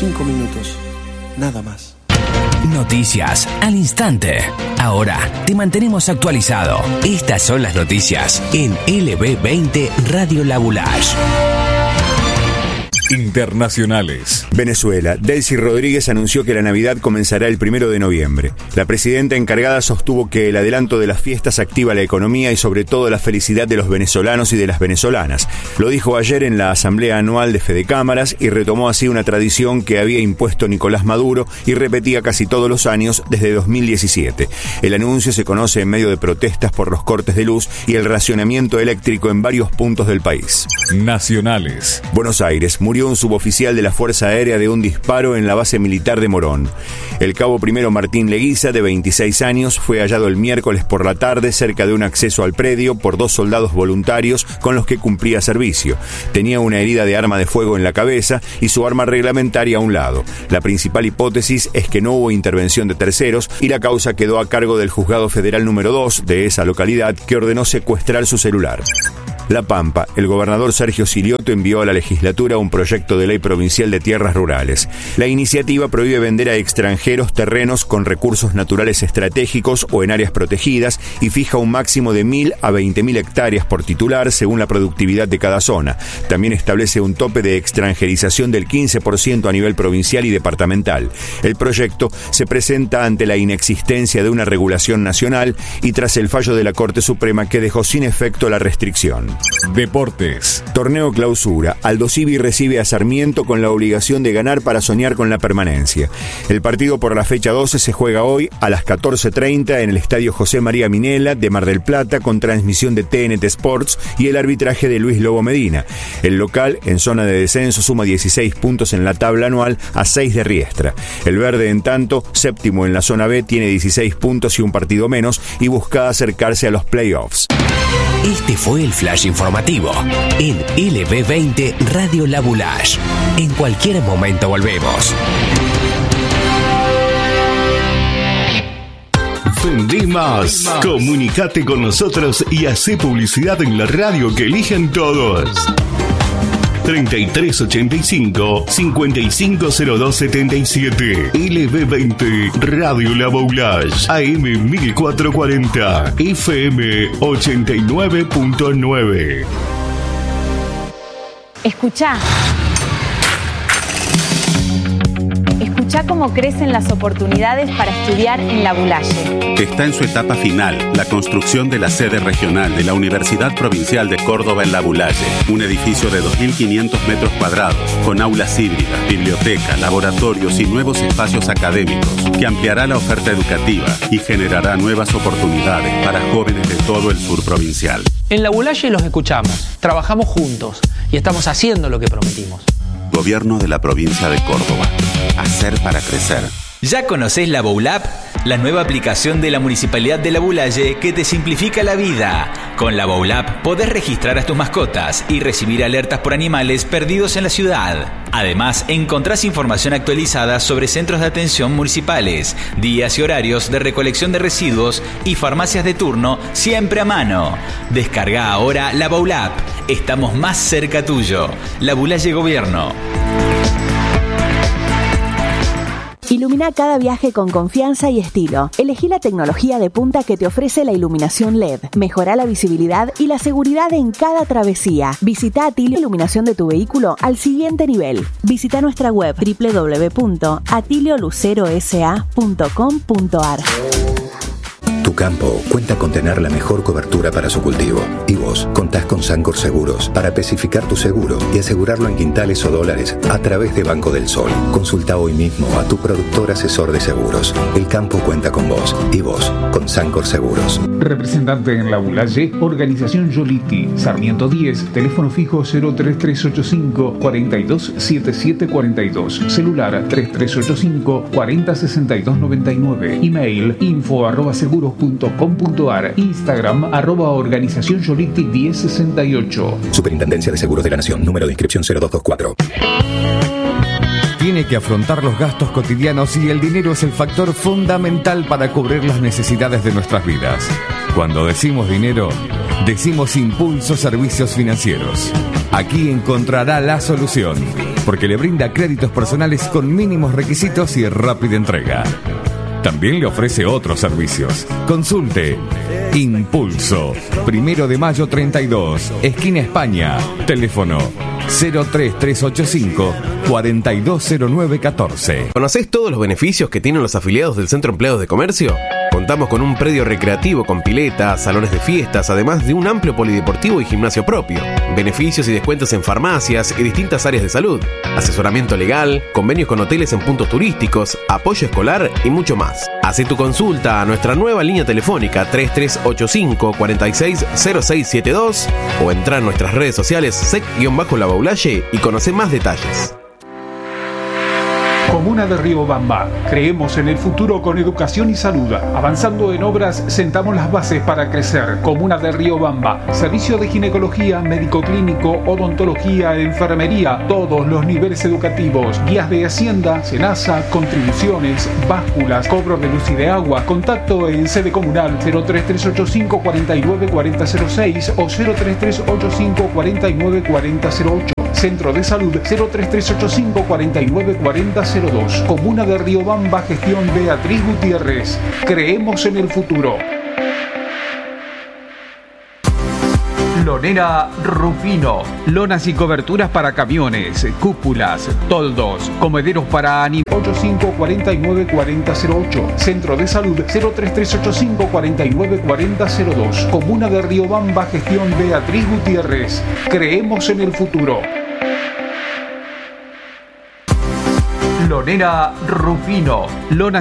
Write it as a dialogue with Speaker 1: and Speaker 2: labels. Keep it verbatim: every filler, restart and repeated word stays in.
Speaker 1: cinco minutos, nada más.
Speaker 2: Noticias al instante. Ahora te mantenemos actualizado. Estas son las noticias en L B veinte Radio La Boulage.
Speaker 3: Internacionales.
Speaker 4: Venezuela. Delcy Rodríguez anunció que la Navidad comenzará el primero de noviembre. La presidenta encargada sostuvo que el adelanto de las fiestas activa la economía y sobre todo la felicidad de los venezolanos y de las venezolanas. Lo dijo ayer en la Asamblea Anual de Fedecámaras y retomó así una tradición que había impuesto Nicolás Maduro y repetía casi todos los años desde dos mil diecisiete. El anuncio se conoce en medio de protestas por los cortes de luz y el racionamiento eléctrico en varios puntos del país.
Speaker 3: Nacionales.
Speaker 4: Buenos Aires. Murió un suboficial de la Fuerza Aérea de un disparo en la base militar de Morón. El cabo primero Martín Leguiza, de veintiséis años, fue hallado el miércoles por la tarde cerca de un acceso al predio por dos soldados voluntarios con los que cumplía servicio. Tenía una herida de arma de fuego en la cabeza y su arma reglamentaria a un lado. La principal hipótesis es que no hubo intervención de terceros y la causa quedó a cargo del Juzgado Federal número dos de esa localidad, que ordenó secuestrar su celular. La Pampa. El gobernador Sergio Silioto envió a la legislatura un proyecto de ley provincial de tierras rurales. La iniciativa prohíbe vender a extranjeros terrenos con recursos naturales estratégicos o en áreas protegidas y fija un máximo de mil a veinte mil hectáreas por titular según la productividad de cada zona. También establece un tope de extranjerización del quince por ciento a nivel provincial y departamental. El proyecto se presenta ante la inexistencia de una regulación nacional y tras el fallo de la Corte Suprema que dejó sin efecto la restricción.
Speaker 3: Deportes.
Speaker 4: Torneo Clausura. Aldosivi recibe a Sarmiento con la obligación de ganar para soñar con la permanencia. El partido por la fecha doce se juega hoy a las catorce treinta en el Estadio José María Minella de Mar del Plata con transmisión de T N T Sports y el arbitraje de Luis Lobo Medina. El local, en zona de descenso, suma dieciséis puntos en la tabla anual a seis de Riestra. El verde, en tanto, séptimo en la zona B, tiene dieciséis puntos y un partido menos y busca acercarse a los playoffs.
Speaker 2: Este fue el Flash Informativo en L B veinte Radio La Boulage. En cualquier momento volvemos.
Speaker 5: Vendí más. Comunicate con nosotros y hacé publicidad en la radio que eligen todos. treinta y tres ochenta y cinco, cincuenta y cinco cero dos setenta y siete. L B veinte Radio La Boulage. A M mil cuatrocientos cuarenta. F M ochenta y nueve punto nueve.
Speaker 6: Escuchá. Escuchá cómo crecen las oportunidades para estudiar en La Boulaye.
Speaker 7: Está en su etapa final la construcción de la sede regional de la Universidad Provincial de Córdoba en La Boulaye, un edificio de dos mil quinientos metros cuadrados, con aulas híbridas, biblioteca, laboratorios y nuevos espacios académicos, que ampliará la oferta educativa y generará nuevas oportunidades para jóvenes de todo el sur provincial.
Speaker 8: En La Boulaye los escuchamos, trabajamos juntos y estamos haciendo lo que prometimos.
Speaker 7: Gobierno de la provincia de Córdoba. Hacer para crecer.
Speaker 9: ¿Ya conocés la Boulap? La nueva aplicación de la Municipalidad de La Boulaye que te simplifica la vida. Con la Boulap podés registrar a tus mascotas y recibir alertas por animales perdidos en la ciudad. Además, encontrás información actualizada sobre centros de atención municipales, días y horarios de recolección de residuos y farmacias de turno siempre a mano. Descarga ahora la Boulap. Estamos más cerca tuyo. La Boulaye Gobierno.
Speaker 10: Ilumina cada viaje con confianza y estilo. Elegí la tecnología de punta que te ofrece la iluminación L E D. Mejora la visibilidad y la seguridad en cada travesía. Visita Atilio Iluminación de tu vehículo al siguiente nivel. Visita nuestra web doble u doble u doble u punto atilio lucero s a punto com punto a r.
Speaker 11: Tu campo cuenta con tener la mejor cobertura para su cultivo. Y vos contás con Sancor Seguros para especificar tu seguro y asegurarlo en quintales o dólares a través de Banco del Sol. Consulta hoy mismo a tu productor asesor de seguros. El campo cuenta con vos y vos con Sancor Seguros.
Speaker 12: Representante en La Boulaye, Organización Yoliti, Sarmiento diez, teléfono fijo cero tres tres ocho cinco, cuatro dos siete siete cuatro dos, celular tres tres ocho cinco, cuatro cero seis dos nueve nueve, email info arroba seguros punto com punto a r, Instagram arroba organización Yoliti diez sesenta y ocho.
Speaker 11: Superintendencia de Seguros de la Nación, número de inscripción cero dos dos cuatro.
Speaker 3: Tiene que afrontar los gastos cotidianos y el dinero es el factor fundamental para cubrir las necesidades de nuestras vidas. Cuando decimos dinero, decimos Impulso Servicios Financieros. Aquí encontrará la solución. porque le brinda créditos personales con mínimos requisitos y rápida entrega. También le ofrece otros servicios. Consulte Impulso, Primero de Mayo treinta y dos, esquina España. Teléfono cero tres tres ocho cinco, cuatro dos cero nueve uno cuatro.
Speaker 13: ¿Conocés todos los beneficios que tienen los afiliados del Centro Empleados de Comercio? Contamos con un predio recreativo con pileta, salones de fiestas, además de un amplio polideportivo y gimnasio propio. Beneficios y descuentos en farmacias y distintas áreas de salud. Asesoramiento legal, convenios con hoteles en puntos turísticos, apoyo escolar y mucho más. Hacé tu consulta a nuestra nueva línea telefónica tres tres ocho cinco, cuatro seis cero seis siete dos o entra en nuestras redes sociales sec-la Baulalle y conoce más detalles.
Speaker 12: Comuna de Riobamba. Creemos en el futuro con educación y salud. Avanzando en obras, sentamos las bases para crecer. Comuna de Riobamba. Servicio de ginecología, médico clínico, odontología, enfermería, todos los niveles educativos. Guías de Hacienda, Senasa, contribuciones, básculas, cobro de luz y de agua. Contacto en sede comunal cero tres tres ocho cinco, cuatro nueve cuatro cero cero seis o cero tres tres ocho cinco, cuatro nueve cuatro cero ocho. Centro de Salud cero tres tres ocho cinco, cuatro nueve cuatro cero dos. Comuna de Riobamba, gestión Beatriz Gutiérrez. Creemos en el futuro. Lonera Rufino. Lonas y coberturas para camiones, cúpulas, toldos, comederos para animales. ocho cinco cuatro nueve cuatro cero ocho. Centro de Salud cero tres tres ocho cinco, cuatro nueve cuatro cero dos. Comuna de Riobamba, gestión Beatriz Gutiérrez. Creemos en el futuro. Lonera Rufino. Lonas